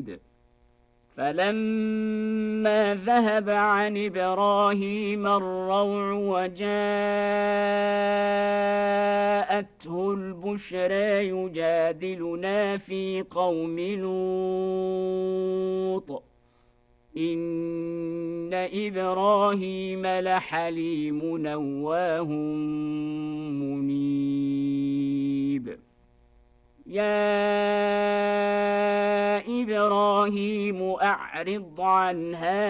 شاهد فلما ذهب عن إبراهيم الروع وجاءته البشرى يجادلنا في قوم لوط إن إبراهيم لحليم أواه منيب يا إبراهيم أعرض عن هذا